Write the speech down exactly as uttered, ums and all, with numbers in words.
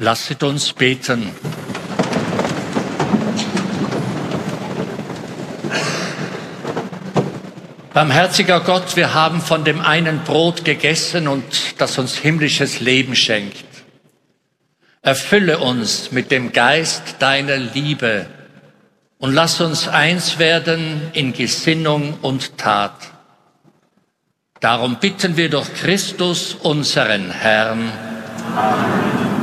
Lasset uns beten. Barmherziger Gott, wir haben von dem einen Brot gegessen und das uns himmlisches Leben schenkt. Erfülle uns mit dem Geist deiner Liebe und lass uns eins werden in Gesinnung und Tat. Darum bitten wir durch Christus, unseren Herrn. Amen.